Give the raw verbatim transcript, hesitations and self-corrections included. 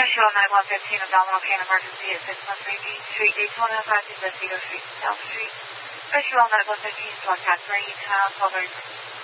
Special nine one fifteen abdominal pain emergency at six one three Beach Street, Daytona, passing Vestito Street, South Street. Special nine one fifteen, contact Green Town, twelve thirty-six.